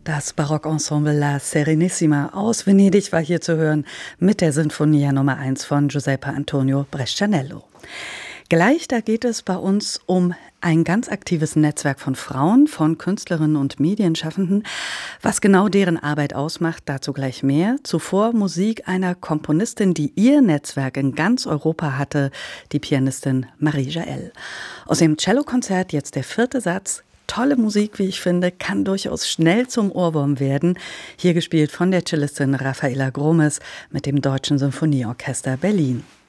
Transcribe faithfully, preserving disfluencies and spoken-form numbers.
Das Barockensemble La Serenissima aus Venedig war hier zu hören mit der Sinfonia Nummer eins von Giuseppe Antonio Brescianello. Gleich, da geht es bei uns um ein ganz aktives Netzwerk von Frauen, von Künstlerinnen und Medienschaffenden. Was genau deren Arbeit ausmacht, dazu gleich mehr. Zuvor Musik einer Komponistin, die ihr Netzwerk in ganz Europa hatte, die Pianistin Marie Jaël. Aus dem Cellokonzert jetzt der vierte Satz. Tolle Musik, wie ich finde, kann durchaus schnell zum Ohrwurm werden. Hier gespielt von der Cellistin Rafaela Gromes mit dem Deutschen Sinfonieorchester Berlin.